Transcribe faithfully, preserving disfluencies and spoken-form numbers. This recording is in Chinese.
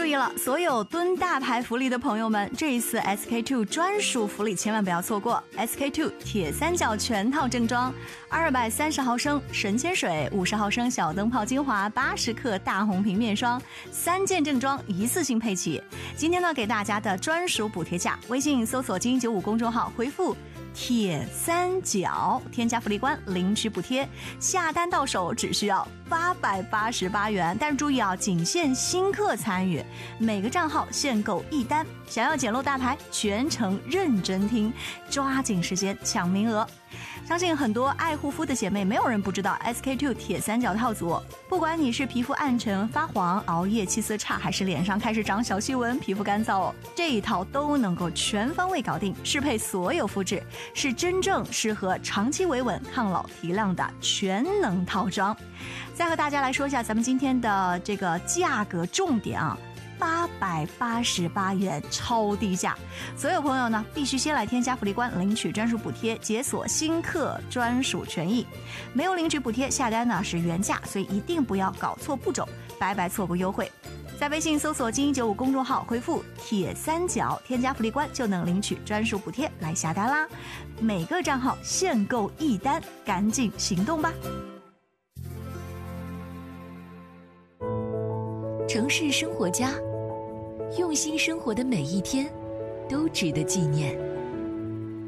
注意了，所有蹲大牌福利的朋友们，这一次 S K two 专属福利千万不要错过。 S K two 铁三角全套正装，二百三十毫升神仙水，五十毫升小灯泡精华，八十克大红瓶面霜，三件正装一次性配齐。今天呢，给大家的专属补贴价，微信搜索精英九五公众号回复铁三角，添加福利官领取补贴，下单到手只需要八百八十八元。但是注意啊，仅限新客参与，每个账号限购一单。想要捡漏大牌，全程认真听，抓紧时间抢名额。相信很多爱护肤的姐妹，没有人不知道 S K two 铁三角套组。不管你是皮肤暗沉发黄、熬夜气色差，还是脸上开始长小细纹、皮肤干燥，这一套都能够全方位搞定，适配所有肤质，是真正适合长期维稳、抗老提亮的全能套装。再和大家来说一下咱们今天的这个价格重点啊，八百八十八元，超低价！所有朋友呢，必须先来添加福利官领取专属补贴，解锁新客专属权益。没有领取补贴下单呢是原价，所以一定不要搞错步骤，白白错过优惠。在微信搜索精英九五公众号回复铁三角，添加福利官就能领取专属补贴来下单啦！每个账号限购一单，赶紧行动吧！ 城市生活家，用心生活的每一天都值得纪念。